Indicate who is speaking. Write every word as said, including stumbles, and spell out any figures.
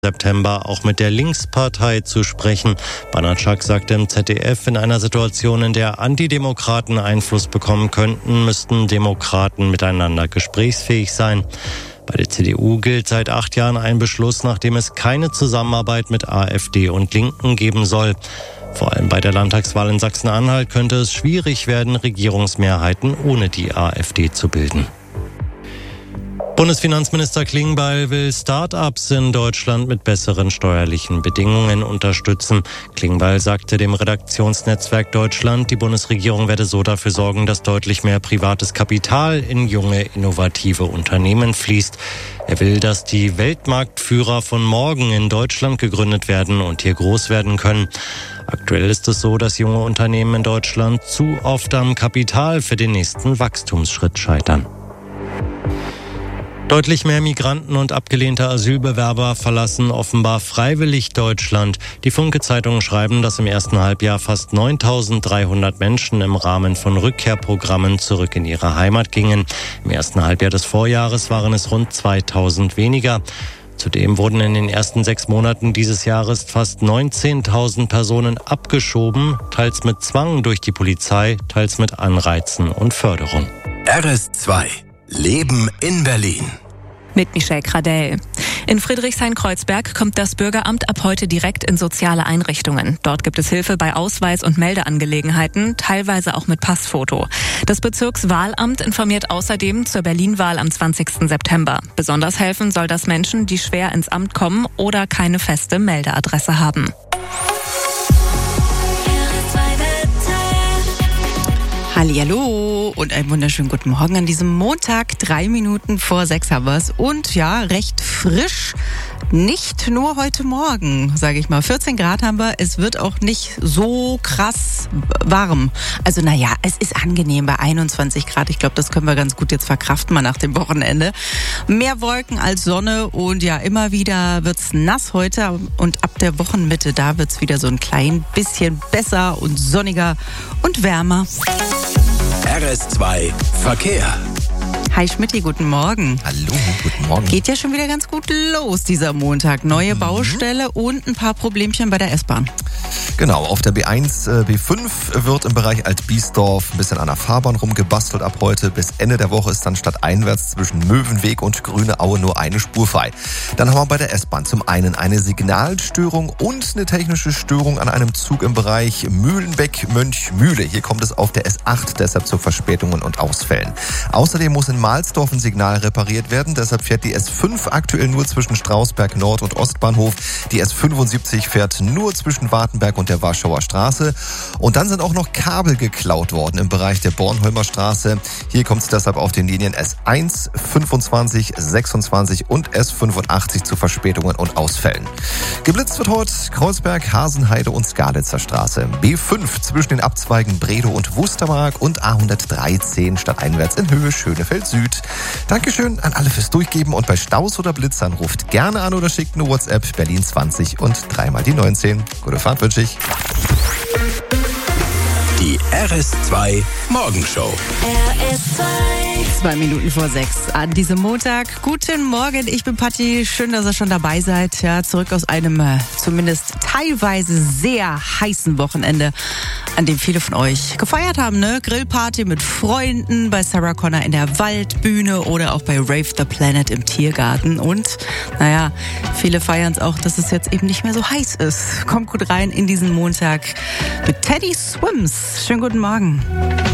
Speaker 1: September auch mit der Linkspartei zu sprechen. Banatschak sagte im Z D F, in einer Situation, in der Antidemokraten Einfluss bekommen könnten, müssten Demokraten miteinander gesprächsfähig sein. Bei der C D U gilt seit acht Jahren ein Beschluss, nachdem es keine Zusammenarbeit mit AfD und Linken geben soll. Vor allem bei der Landtagswahl in Sachsen-Anhalt könnte es schwierig werden, Regierungsmehrheiten ohne die AfD zu bilden. Bundesfinanzminister Klingbeil will Start-ups in Deutschland mit besseren steuerlichen Bedingungen unterstützen. Klingbeil sagte dem Redaktionsnetzwerk Deutschland, die Bundesregierung werde so dafür sorgen, dass deutlich mehr privates Kapital in junge, innovative Unternehmen fließt. Er will, dass die Weltmarktführer von morgen in Deutschland gegründet werden und hier groß werden können. Aktuell ist es so, dass junge Unternehmen in Deutschland zu oft am Kapital für den nächsten Wachstumsschritt scheitern. Deutlich mehr Migranten und abgelehnte Asylbewerber verlassen offenbar freiwillig Deutschland. Die Funke-Zeitungen schreiben, dass im ersten Halbjahr fast neuntausenddreihundert Menschen im Rahmen von Rückkehrprogrammen zurück in ihre Heimat gingen. Im ersten Halbjahr des Vorjahres waren es rund zweitausend weniger. Zudem wurden in den ersten sechs Monaten dieses Jahres fast neunzehntausend Personen abgeschoben, teils mit Zwang durch die Polizei, teils mit Anreizen und Förderung.
Speaker 2: R S zwei Leben in Berlin.
Speaker 3: Mit Michelle Kradell. In Friedrichshain-Kreuzberg kommt das Bürgeramt ab heute direkt in soziale Einrichtungen. Dort gibt es Hilfe bei Ausweis- und Meldeangelegenheiten, teilweise auch mit Passfoto. Das Bezirkswahlamt informiert außerdem zur Berlin-Wahl am zwanzigsten September. Besonders helfen soll das Menschen, die schwer ins Amt kommen oder keine feste Meldeadresse haben.
Speaker 4: Hallihallo und einen wunderschönen guten Morgen an diesem Montag. Drei Minuten vor sechs haben wir es. Und ja, recht frisch. Nicht nur heute Morgen, sage ich mal. vierzehn Grad haben wir. Es wird auch nicht so krass warm. Also naja, es ist angenehm bei einundzwanzig Grad. Ich glaube, das können wir ganz gut jetzt verkraften, mal nach dem Wochenende. Mehr Wolken als Sonne und ja, immer wieder wird's nass heute. Und ab der Wochenmitte, da wird's wieder so ein klein bisschen besser und sonniger und wärmer.
Speaker 2: R S zwei Verkehr.
Speaker 4: Hi Schmidti, guten Morgen.
Speaker 5: Hallo, guten Morgen.
Speaker 4: Geht ja schon wieder ganz gut los dieser Montag. Neue mhm. Baustelle und ein paar Problemchen bei der S-Bahn.
Speaker 5: Genau, auf der B eins, B fünf wird im Bereich Alt-Biesdorf ein bisschen an der Fahrbahn rumgebastelt ab heute. Bis Ende der Woche ist dann stadteinwärts zwischen Möwenweg und Grüne Aue nur eine Spur frei. Dann haben wir bei der S-Bahn zum einen eine Signalstörung und eine technische Störung an einem Zug im Bereich Mühlenbeck-Mönchmühle. Hier kommt es auf der S acht deshalb zu Verspätungen und Ausfällen. Außerdem muss in Mahlsdorf ein Signal repariert werden. Deshalb fährt die S fünf aktuell nur zwischen Strausberg Nord und Ostbahnhof. Die S fünfundsiebzig fährt nur zwischen Wartenberg und der Warschauer Straße. Und dann sind auch noch Kabel geklaut worden im Bereich der Bornholmer Straße. Hier kommt es deshalb auf den Linien S eins, fünfundzwanzig, sechsundzwanzig und S fünfundachtzig zu Verspätungen und Ausfällen. Geblitzt wird heute Kreuzberg, Hasenheide und Skalitzer Straße. B fünf zwischen den Abzweigen Bredow und Wustermark und A hundertdreizehn stadteinwärts in Höhe Schönefeld Süd. Dankeschön an alle fürs Durchgeben und bei Staus oder Blitzern ruft gerne an oder schickt eine WhatsApp Berlin zwanzig und dreimal die neunzehn. Gute Fahrt wünsche ich.
Speaker 2: Die R S zwei Morgenshow.
Speaker 4: R S zwei. Zwei Minuten vor sechs an diesem Montag. Guten Morgen, ich bin Patti. Schön, dass ihr schon dabei seid. Ja, zurück aus einem äh, zumindest teilweise sehr heißen Wochenende, an dem viele von euch gefeiert haben, ne? Grillparty mit Freunden, bei Sarah Connor in der Waldbühne oder auch bei Rave the Planet im Tiergarten. Und, naja, viele feiern es auch, dass es jetzt eben nicht mehr so heiß ist. Kommt gut rein in diesen Montag mit Teddy Swims. Schönen guten Morgen.